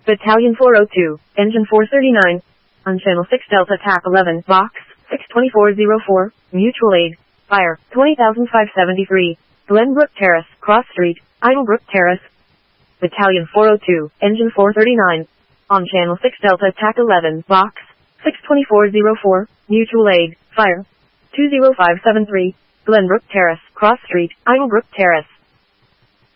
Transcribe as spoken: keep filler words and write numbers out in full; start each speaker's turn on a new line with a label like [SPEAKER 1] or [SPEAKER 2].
[SPEAKER 1] Battalion four oh two, Engine four thirty-nine. On Channel six Delta T A C eleven, Box six two four zero four, Mutual Aid. Fire, twenty thousand five hundred seventy-three. Glenbrook Terrace, Cross Street, Idlebrook Terrace. Battalion four oh two, Engine four thirty-nine. On Channel six Delta T A C eleven, Box six two four zero four, Mutual Aid. Fire, two zero five seven three. Glenbrook Terrace, Cross Street, Idlebrook Terrace.